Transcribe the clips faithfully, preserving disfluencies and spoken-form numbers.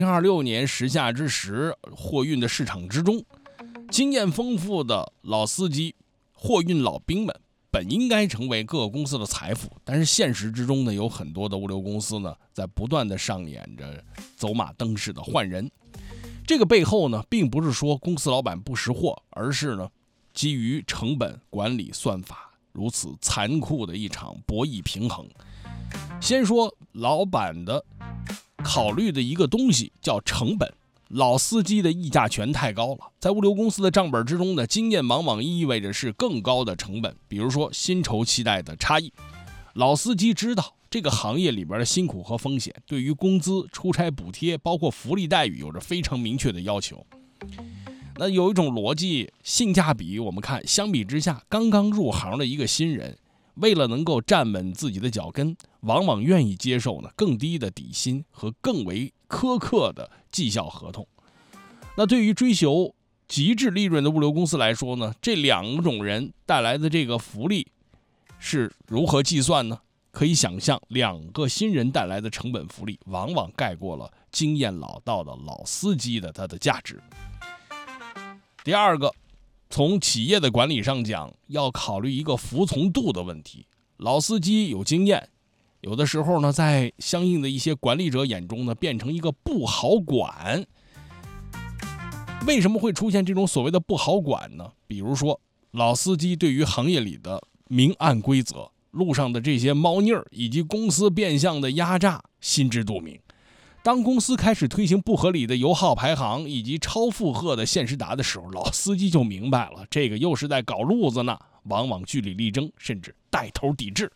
零二六年时下之时，货运的市场之中，经验丰富的老司机、货运老兵们本应该成为各个公司的财富，但是现实之中呢，有很多的物流公司呢，在不断的上演着走马灯似的换人。这个背后呢，并不是说公司老板不识货，而是呢，基于成本管理算法如此残酷的一场博弈平衡。先说老板的考虑的一个东西叫成本，老司机的议价权太高了，在物流公司的账本之中呢，经验往往意味着是更高的成本，比如说薪酬期待的差异。老司机知道这个行业里边的辛苦和风险，对于工资、出差补贴，包括福利待遇有着非常明确的要求。那有一种逻辑，性价比，我们看相比之下，刚刚入行的一个新人，为了能够站稳自己的脚跟，往往愿意接受呢更低的底薪和更为苛刻的绩效合同。那对于追求极致利润的物流公司来说呢，这两种人带来的这个福利是如何计算呢？可以想象，两个新人带来的成本福利往往盖过了经验老道的老司机的它的价值。第二个，从企业的管理上讲，要考虑一个服从度的问题。老司机有经验，有的时候呢，在相应的一些管理者眼中呢，变成一个不好管。为什么会出现这种所谓的不好管呢？比如说，老司机对于行业里的明暗规则、路上的这些猫腻儿，以及公司变相的压榨，心知肚明。当公司开始推行不合理的油耗排行以及超负荷的限时达的时候，老司机就明白了，这个又是在搞路子呢，往往据理力争，甚至带头抵制。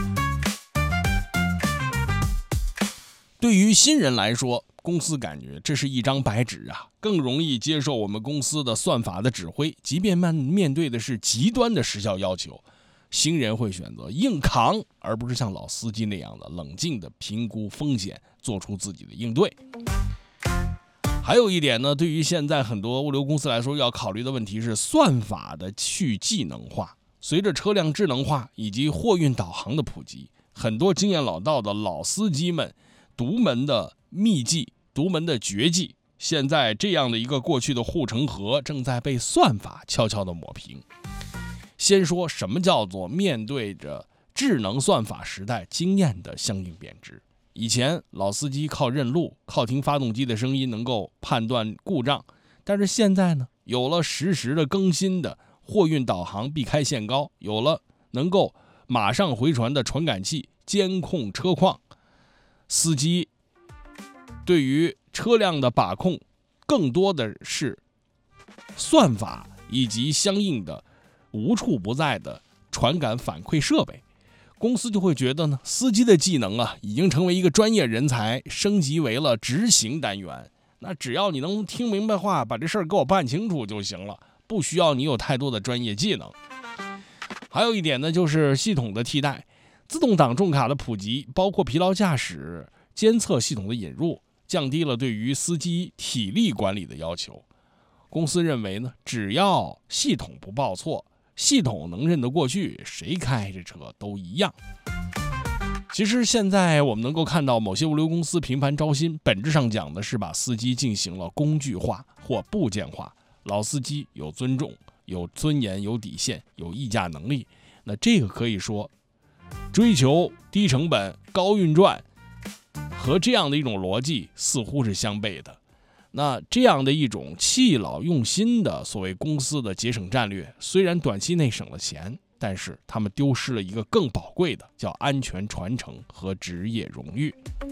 对于新人来说，公司感觉这是一张白纸啊，更容易接受我们公司的算法的指挥，即便面面对的是极端的时效要求，新人会选择硬扛，而不是像老司机那样的冷静的评估风险，做出自己的应对。还有一点呢，对于现在很多物流公司来说，要考虑的问题是算法的去技能化。随着车辆智能化以及货运导航的普及，很多经验老道的老司机们独门的秘技、独门的绝技，现在这样的一个过去的护城河正在被算法悄悄地抹平。先说什么叫做面对着智能算法时代经验的相应贬值。以前老司机靠认路，靠听发动机的声音能够判断故障，但是现在呢，有了实时的更新的货运导航避开限高，有了能够马上回传的传感器监控车况，司机对于车辆的把控更多的是算法以及相应的无处不在的传感反馈设备。公司就会觉得呢，司机的技能啊，已经成为一个专业人才，升级为了执行单元。那只要你能听明白话，把这事儿给我办清楚就行了，不需要你有太多的专业技能。还有一点呢，就是系统的替代，自动挡重卡的普及，包括疲劳驾驶监测系统的引入，降低了对于司机体力管理的要求。公司认为呢，只要系统不报错，系统能认得过去，谁开这车都一样。其实现在我们能够看到某些物流公司频繁招新，本质上讲的是把司机进行了工具化或部件化。老司机有尊重、有尊严、有底线、有议价能力，那这个可以说追求低成本、高运转和这样的一种逻辑似乎是相悖的。那这样的一种弃老用新的所谓公司的节省战略，虽然短期内省了钱，但是他们丢失了一个更宝贵的，叫安全传承和职业荣誉。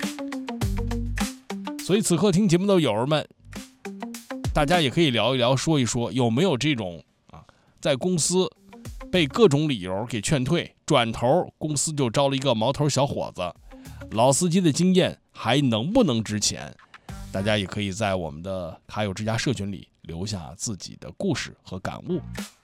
所以此刻听节目的友儿们，大家也可以聊一聊，说一说有没有这种啊，在公司被各种理由给劝退，转头公司就招了一个毛头小伙子，老司机的经验还能不能值钱？大家也可以在我们的卡友之家社群里留下自己的故事和感悟。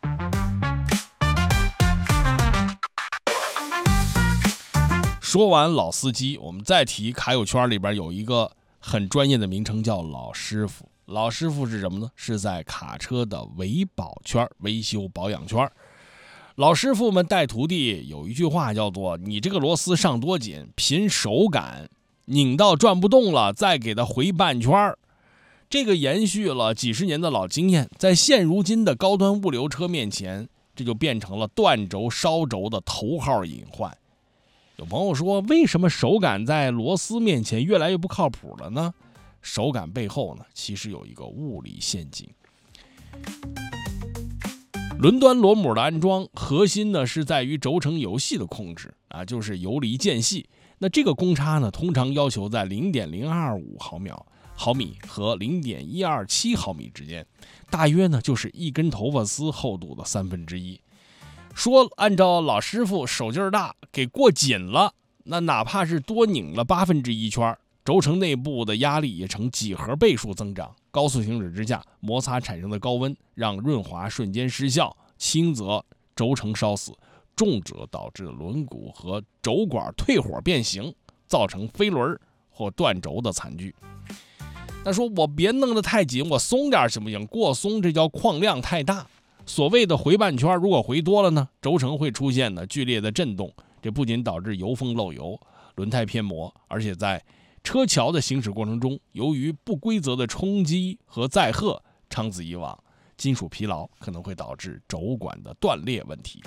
说完老司机，我们再提卡友圈里边有一个很专业的名称叫老师傅。老师傅是什么呢？是在卡车的维保圈、维修保养圈。老师傅们带徒弟有一句话叫做，你这个螺丝上多紧，凭手感拧到转不动了，再给它回半圈。这个延续了几十年的老经验，在现如今的高端物流车面前，这就变成了断轴烧轴的头号隐患。有朋友说，为什么手感在螺丝面前越来越不靠谱了呢？手感背后呢，其实有一个物理陷阱。轮端螺母的安装核心呢是在于轴承游戏的控制啊，就是游离间隙。那这个公差呢，通常要求在 零点零二五毫秒毫米和 零点一二七毫米之间，大约呢就是一根头发丝厚度的三分之一。说按照老师傅手劲儿大给过紧了，那哪怕是多拧了八分之一圈，轴承内部的压力也呈几何倍数增长。高速行驶之下，摩擦产生的高温让润滑瞬间失效，轻则轴承烧死，重则导致轮毂和轴管退火变形，造成飞轮或断轴的惨剧。那说我别弄得太紧，我松点行不行？过松这叫矿量太大。所谓的回半圈，如果回多了呢，轴承会出现呢剧烈的震动，这不仅导致油封漏油、轮胎偏磨，而且在车桥的行驶过程中，由于不规则的冲击和载荷，长此以往，金属疲劳可能会导致轴管的断裂问题。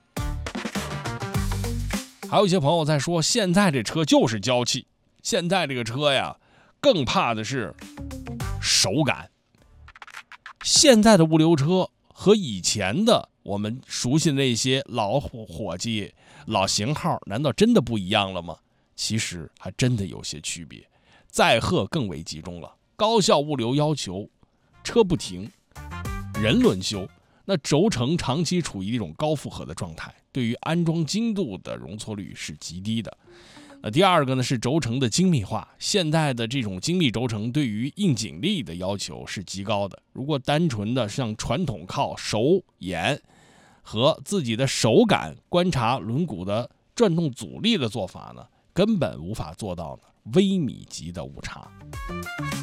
还有一些朋友在说，现在这车就是娇气，现在这个车呀，更怕的是手感。现在的物流车和以前的我们熟悉的那些老伙计、老型号，难道真的不一样了吗？其实还真的有些区别，载荷更为集中了，高效物流要求车不停，人轮修，那轴承长期处于一种高负荷的状态，对于安装精度的容错率是极低的。那第二个呢是轴承的精密化，现在的这种精密轴承对于硬颈力的要求是极高的。如果单纯的像传统靠手眼和自己的手感观察轮毂的转动阻力的做法呢，根本无法做到呢微米级的误差。